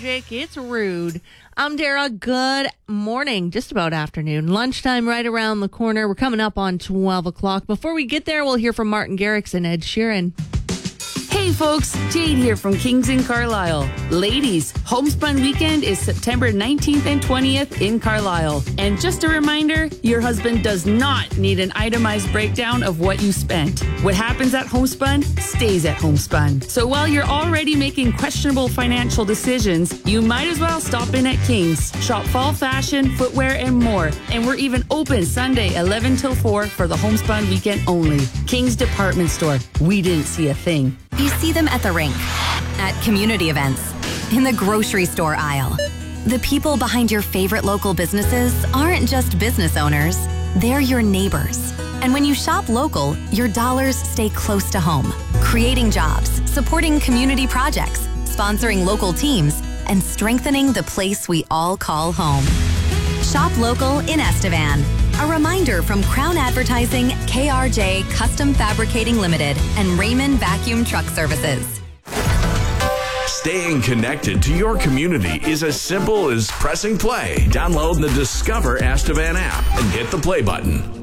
magic. It's rude. I'm Dara. Good morning. Just about afternoon. Lunchtime right around the corner. We're coming up on 12 o'clock. Before we get there, we'll hear from Martin Garrix and Ed Sheeran. Hey folks, Jade here from Kings in Carlisle. Ladies, Homespun Weekend is September 19th and 20th in Carlisle. And just a reminder, your husband does not need an itemized breakdown of what you spent. What happens at Homespun stays at Homespun. So while you're already making questionable financial decisions, you might as well stop in at Kings. Shop fall fashion, footwear, and more. And we're even open Sunday 11 till 4 for the Homespun Weekend only. Kings Department Store. We didn't see a thing. You see them at the rink, at community events, in the grocery store aisle. The people behind your favorite local businesses aren't just business owners, they're your neighbors. And when you shop local, your dollars stay close to home, creating jobs, supporting community projects, sponsoring local teams, and strengthening the place we all call home. Shop local in Estevan. A reminder from Crown Advertising, KRJ Custom Fabricating Limited, and Raymond Vacuum Truck Services. Staying connected to your community is as simple as pressing play. Download the Discover Estevan app and hit the play button.